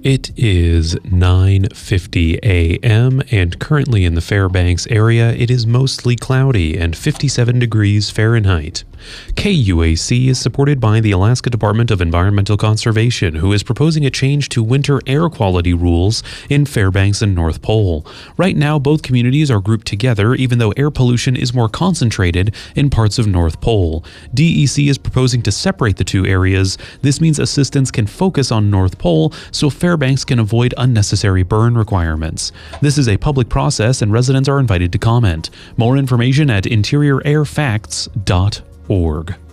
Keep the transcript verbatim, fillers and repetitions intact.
It is nine fifty a m and currently in the Fairbanks area it is mostly cloudy and fifty-seven degrees Fahrenheit. K U A C is supported by the Alaska Department of Environmental Conservation, who is proposing a change to winter air quality rules in Fairbanks and North Pole. Right now, both communities are grouped together, even though air pollution is more concentrated in parts of North Pole. D E C is proposing to separate the two areas. This means assistance can focus on North Pole, so Fairbanks can avoid unnecessary burn requirements. This is a public process and residents are invited to comment. More information at interior air facts dot org.